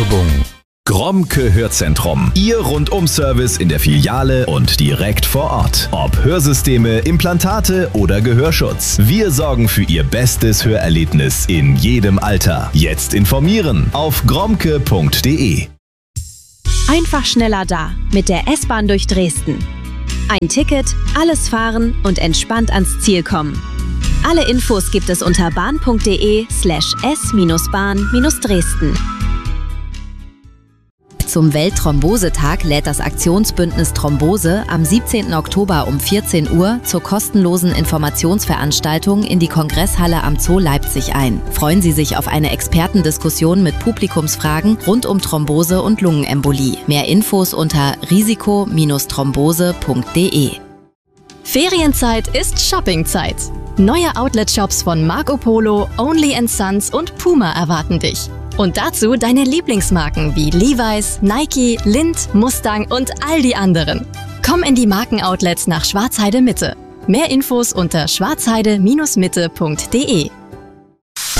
Werbung. Grommke Hörzentrum. Ihr Rundum-Service in der Filiale und direkt vor Ort. Ob Hörsysteme, Implantate oder Gehörschutz. Wir sorgen für Ihr bestes Hörerlebnis in jedem Alter. Jetzt informieren auf grommke.de. Einfach schneller da mit der S-Bahn durch Dresden. Ein Ticket, alles fahren und entspannt ans Ziel kommen. Alle Infos gibt es unter bahn.de/s-bahn-Dresden. Zum Weltthrombosetag lädt das Aktionsbündnis Thrombose am 17. Oktober um 14 Uhr zur kostenlosen Informationsveranstaltung in die Kongresshalle am Zoo Leipzig ein. Freuen Sie sich auf eine Expertendiskussion mit Publikumsfragen rund um Thrombose und Lungenembolie. Mehr Infos unter risiko-thrombose.de. Ferienzeit ist Shoppingzeit. Neue Outlet-Shops von Marco Polo, Only & Sons und Puma erwarten dich. Und dazu deine Lieblingsmarken wie Levi's, Nike, Lindt, Mustang und all die anderen. Komm in die Markenoutlets nach Schwarzheide-Mitte. Mehr Infos unter schwarzheide-mitte.de.